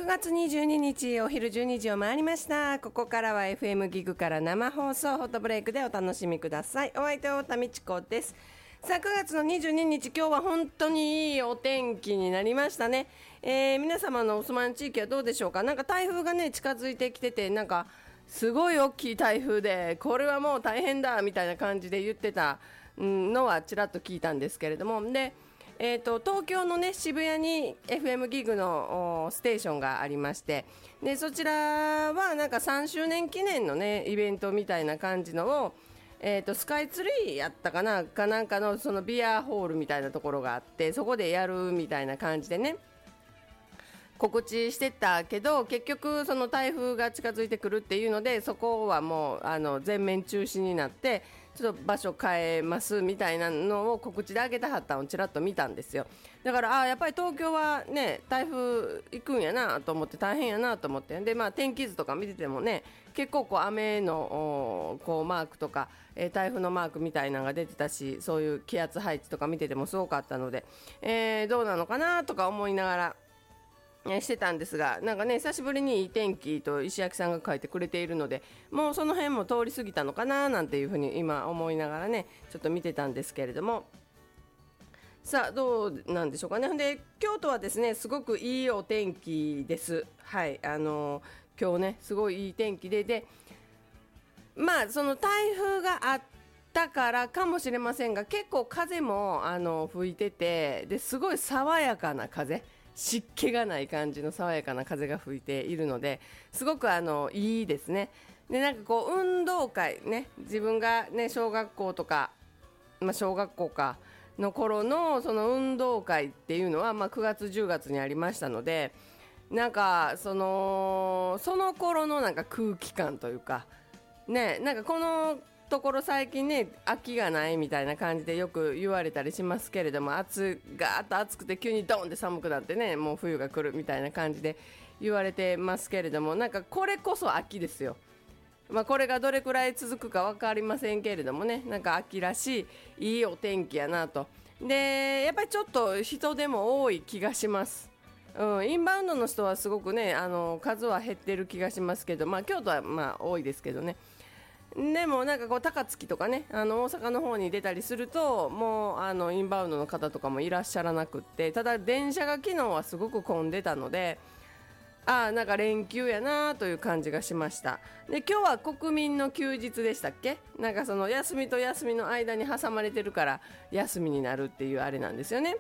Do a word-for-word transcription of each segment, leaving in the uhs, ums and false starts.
くがつにじゅうににちお昼じゅうにじを回りました。ここからは エフエム ギグから生放送ホットブレイクでお楽しみください。お相手は太田美智子です。さあくがつのにじゅうににち、今日は本当にいいお天気になりましたね。えー、皆様のお住まいの地域はどうでしょうか。なんか台風がね近づいてきてて、なんかすごい大きい台風でこれはもう大変だみたいな感じで言ってたのはちらっと聞いたんですけれども、でえー、と東京の、ね、渋谷に エフエム ギグのステーションがありまして、でそちらはなんかさんしゅうねん記念の、ね、イベントみたいな感じのを、えー、とスカイツリーやったかなかなんかのそのビアホールみたいなところがあって、そこでやるみたいな感じでね告知してたけど、結局その台風が近づいてくるっていうので、そこはもうあの全面中止になってちょっと場所変えますみたいなのを告知で上げたはったのをちらっと見たんですよ。だからあやっぱり東京はね台風行くんやなと思って、大変やなと思って、で、まあ、天気図とか見ててもね結構こう雨のこうマークとか、えー、台風のマークみたいなのが出てたし、そういう気圧配置とか見ててもすごかったので、えー、どうなのかなとか思いながらしてたんですが、なんかね久しぶりにいい天気と石焼さんが書いてくれているので、もうその辺も通り過ぎたのかななんていうふうに今思いながらねちょっと見てたんですけれども、さあどうなんでしょうかね。で京都はですねすごくいいお天気です。はい、あのー、今日ねすごいいい天気で、でまあその台風があったからかもしれませんが、結構風もあの吹いてて、ですごい爽やかな風、湿気がない感じの爽やかな風が吹いているので、すごくあのいいですね。でなんかこう運動会ね、自分がね小学校とか、まあ、小学校かの頃のその運動会っていうのは、まあ、くがつじゅうがつにありましたので、なんかそのその頃のなんか空気感というかね、なんかこのところ最近ね秋がないみたいな感じでよく言われたりしますけれども、暑ガーッと暑くて急にドンって寒くなってね、もう冬が来るみたいな感じで言われてますけれども、なんかこれこそ秋ですよ。まあ、これがどれくらい続くか分かりませんけれどもね、なんか秋らしいいいお天気やなと。でやっぱりちょっと人でも多い気がします。うん、インバウンドの人はすごくねあの数は減ってる気がしますけど、まあ、京都はまあ多いですけどね。でもなんかこう高槻とかねあの大阪の方に出たりすると、もうあのインバウンドの方とかもいらっしゃらなくって、ただ電車が昨日はすごく混んでたので、あなんか連休やなという感じがしました。で今日は国民の休日でしたっけ。なんかその休みと休みの間に挟まれてるから休みになるっていうあれなんですよね。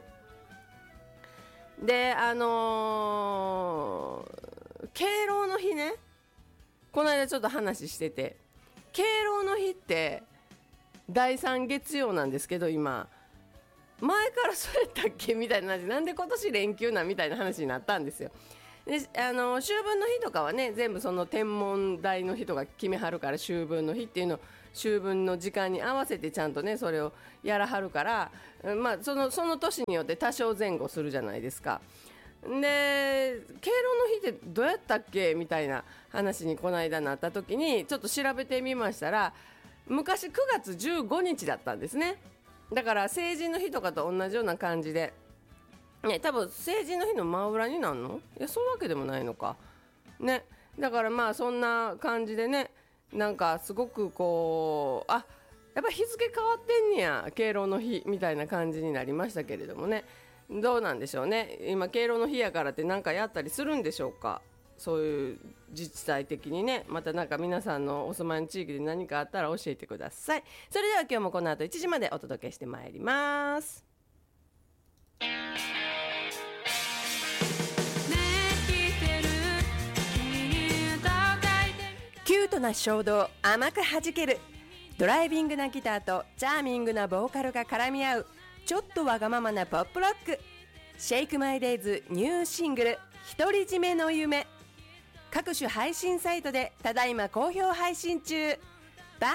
であのー、敬老の日ね、この間ちょっと話してて、敬老の日ってだいさん月曜なんですけど、今前からそうやったっけみたいな話、なんで今年連休なみたいな話になったんですよ。であの秋分の日とかはね全部その天文台の人が決めはるから、秋分の日っていうのを秋分の時間に合わせてちゃんとねそれをやらはるから、まあ、その、その年によって多少前後するじゃないですか。で敬老の日ってどうやったっけみたいな話にこの間なった時にちょっと調べてみましたら、昔くがつじゅうごにちだったんですね。だから成人の日とかと同じような感じで、ね、多分成人の日の真裏になるの？いやそういうわけでもないのかね。だからまあそんな感じでね、なんかすごくこうあやっぱ日付変わってんねや敬老の日みたいな感じになりましたけれどもね、どうなんでしょうね。今敬老の日やからって何かやったりするんでしょうか。そういう自治体的にね、またなんか皆さんのお住まいの地域で何かあったら教えてください。それでは今日もこの後いちじまでお届けしてまいります。キュートな衝動甘く弾けるドライビングなギターとチャーミングなボーカルが絡み合うちょっとわがままなポップロック、シェイクマイデイズニューシングル独り占めの夢、各種配信サイトでただいま好評配信中。